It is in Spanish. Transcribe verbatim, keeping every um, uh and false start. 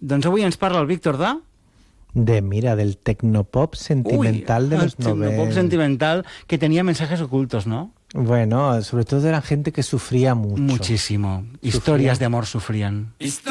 Doncs avui ens parla el Víctor de... De, mira, del tecnopop sentimental Uy, de los el tecnopop noventa. sentimental que tenía mensajes ocultos, ¿no? Bueno, sobre todo eran gente que sufría mucho. Muchísimo. Historias de amor sufrían.